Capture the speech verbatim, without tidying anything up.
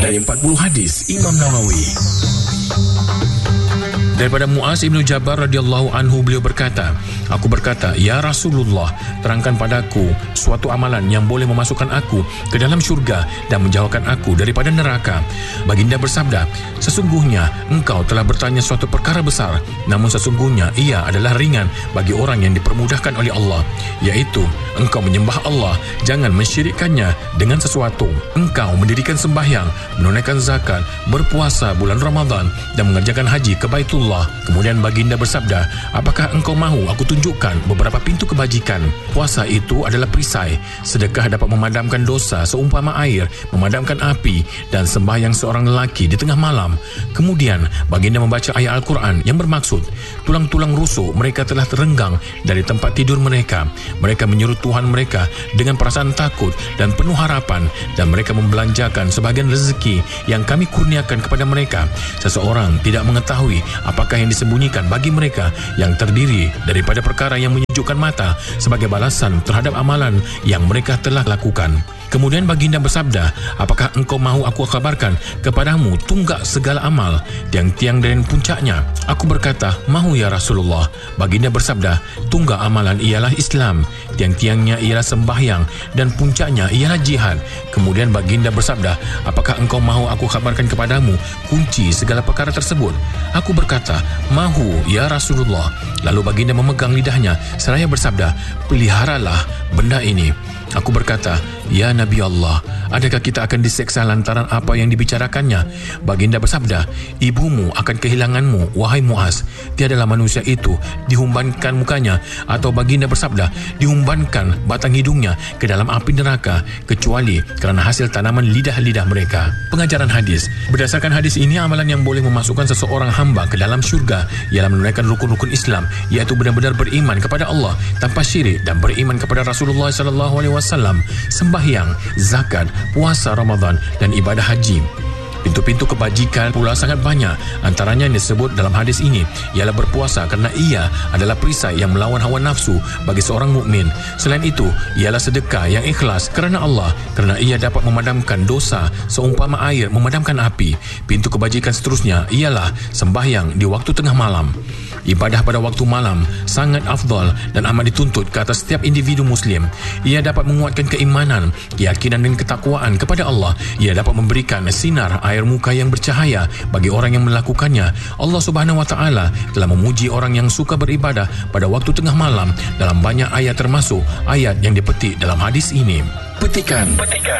dari empat puluh hadis Imam Nawawi. Daripada Muaz ibnu Jabal radhiyallahu anhu, beliau berkata, aku berkata, ya Rasulullah, terangkan padaku suatu amalan yang boleh memasukkan aku ke dalam syurga dan menjauhkan aku daripada neraka. Baginda bersabda, sesungguhnya engkau telah bertanya suatu perkara besar, namun sesungguhnya ia adalah ringan bagi orang yang dipermudahkan oleh Allah, yaitu engkau menyembah Allah, jangan mensyirikkannya dengan sesuatu. Engkau mendirikan sembahyang, menunaikan zakat, berpuasa bulan Ramadan dan mengerjakan haji ke Baitullah. Kemudian baginda bersabda, apakah engkau mahu aku tunjukkan beberapa pintu kebajikan? Puasa itu adalah perisai, sedekah dapat memadamkan dosa seumpama air memadamkan api, dan sembahyang seorang lelaki di tengah malam. Kemudian baginda membaca ayat Al-Quran yang bermaksud, tulang-tulang rusuk mereka telah terenggang dari tempat tidur mereka. Mereka menyuruh Tuhan mereka dengan perasaan takut dan penuh harapan, dan mereka membelanjakan sebahagian rezeki yang kami kurniakan kepada mereka. Seseorang tidak mengetahui apakah yang disembunyikan bagi mereka yang terdiri daripada perkara yang menyejukkan mata sebagai balasan terhadap amalan yang mereka telah lakukan. Kemudian baginda bersabda, apakah engkau mahu aku kabarkan kepadamu tunggak segala amal, tiang-tiang dan puncaknya? Aku berkata, mahu ya Rasulullah. Baginda bersabda, tunggak amalan ialah Islam, tiang-tiangnya ialah sembahyang, dan puncaknya ialah jihad. Kemudian baginda bersabda, apakah engkau mahu aku kabarkan kepadamu kunci segala perkara tersebut? Aku berkata, mahu ya Rasulullah. Lalu baginda memegang lidahnya seraya bersabda, peliharalah benda ini. Aku berkata, ya Nabi Allah, adakah kita akan diseksa lantaran apa yang dibicarakannya? Baginda bersabda, ibumu akan kehilanganmu, wahai Muaz. Tiadalah manusia itu dihumbankan mukanya, atau baginda bersabda, dihumbankan batang hidungnya ke dalam api neraka, kecuali kerana hasil tanaman lidah-lidah mereka. Pengajaran hadis. Berdasarkan hadis ini, amalan yang boleh memasukkan seseorang hamba ke dalam syurga ialah menunaikan rukun-rukun Islam, iaitu benar-benar beriman kepada Allah tanpa syirik dan beriman kepada Rasulullah sallallahu alaihi wasallam, sembahyang, zakat, puasa Ramadan dan ibadah haji. Pintu-pintu kebajikan pula sangat banyak. Antaranya yang disebut dalam hadis ini ialah berpuasa kerana ia adalah perisai yang melawan hawa nafsu bagi seorang mukmin. Selain itu, ialah sedekah yang ikhlas kerana Allah, kerana ia dapat memadamkan dosa seumpama air memadamkan api. Pintu kebajikan seterusnya ialah sembahyang di waktu tengah malam. Ibadah pada waktu malam sangat afdal dan amat dituntut ke atas setiap individu Muslim. Ia dapat menguatkan keimanan, keyakinan dan ketakwaan kepada Allah. Ia dapat memberikan sinar air muka yang bercahaya bagi orang yang melakukannya. Allah Subhanahu Wa Taala telah memuji orang yang suka beribadah pada waktu tengah malam dalam banyak ayat, termasuk ayat yang dipetik dalam hadis ini. Petikan, Petikan.